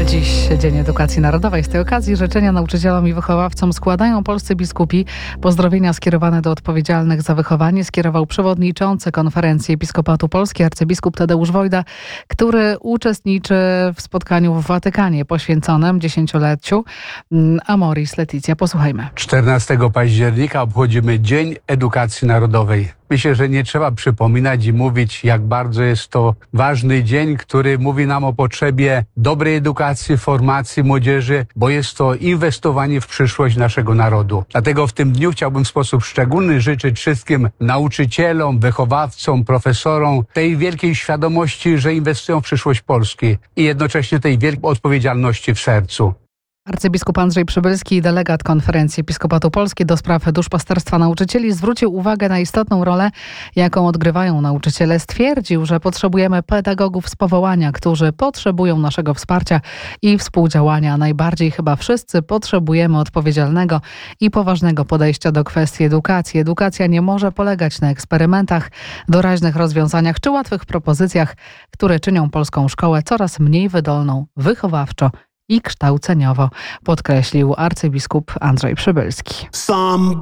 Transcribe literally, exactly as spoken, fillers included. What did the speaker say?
Dziś Dzień Edukacji Narodowej. Z tej okazji życzenia nauczycielom i wychowawcom składają polscy biskupi. Pozdrowienia skierowane do odpowiedzialnych za wychowanie skierował przewodniczący Konferencji Episkopatu Polski arcybiskup Tadeusz Wojda, który uczestniczy w spotkaniu w Watykanie poświęconym dziesięcioleciu Amoris Laetitia. Posłuchajmy. czternastego października obchodzimy Dzień Edukacji Narodowej. Myślę, że nie trzeba przypominać i mówić, jak bardzo jest to ważny dzień, który mówi nam o potrzebie dobrej edukacji, formacji młodzieży, bo jest to inwestowanie w przyszłość naszego narodu. Dlatego w tym dniu chciałbym w sposób szczególny życzyć wszystkim nauczycielom, wychowawcom, profesorom tej wielkiej świadomości, że inwestują w przyszłość Polski i jednocześnie tej wielkiej odpowiedzialności w sercu. Arcybiskup Andrzej Przybylski, delegat Konferencji Episkopatu Polski do spraw duszpasterstwa nauczycieli, zwrócił uwagę na istotną rolę, jaką odgrywają nauczyciele. Stwierdził, że potrzebujemy pedagogów z powołania, którzy potrzebują naszego wsparcia i współdziałania. Najbardziej chyba wszyscy potrzebujemy odpowiedzialnego i poważnego podejścia do kwestii edukacji. Edukacja nie może polegać na eksperymentach, doraźnych rozwiązaniach czy łatwych propozycjach, które czynią polską szkołę coraz mniej wydolną wychowawczo i kształceniowo, podkreślił arcybiskup Andrzej Przybylski.